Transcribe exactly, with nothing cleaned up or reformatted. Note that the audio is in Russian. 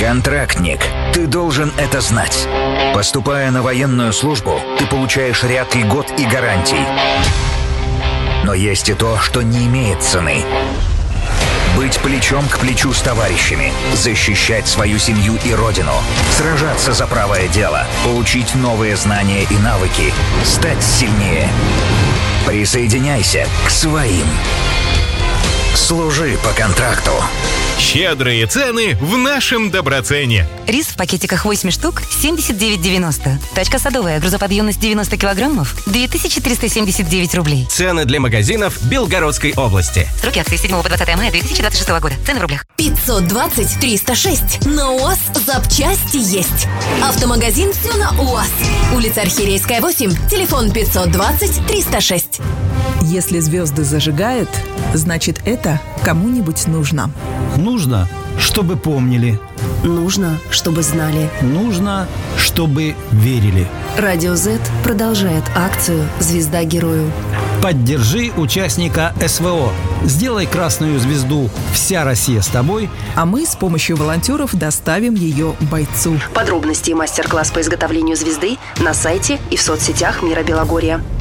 Контрактник, ты должен это знать. Поступая на военную службу, ты получаешь ряд льгот и гарантий. Но есть и то, что не имеет цены. Быть плечом к плечу с товарищами, защищать свою семью и родину, сражаться за правое дело, получить новые знания и навыки, стать сильнее. Присоединяйся к своим. Служи по контракту. Щедрые цены в нашем Доброцене. Рис в пакетиках восемь штук семьдесят девять девяносто. Тачка садовая, грузоподъемность девяносто килограммов, две тысячи триста семьдесят девять рублей. Цены для магазинов Белгородской области. Сроки акции с седьмого по двадцатое мая две тысячи двадцать шестого года. Цены в рублях. пятьсот двадцать триста шесть. На УАЗ запчасти есть. Автомагазин «Все на УАЗ». Улица Архиерейская, восемь. Телефон пятьсот двадцать триста шесть. Если звезды зажигают, значит это кому-нибудь нужно. Нужно, чтобы помнили. Нужно, чтобы знали. Нужно, чтобы верили. Радио Z продолжает акцию «Звезда герою». Поддержи участника СВО. Сделай красную звезду «Вся Россия с тобой», а мы с помощью волонтеров доставим ее бойцу. Подробности и мастер-класс по изготовлению звезды на сайте и в соцсетях Мира Белогорья.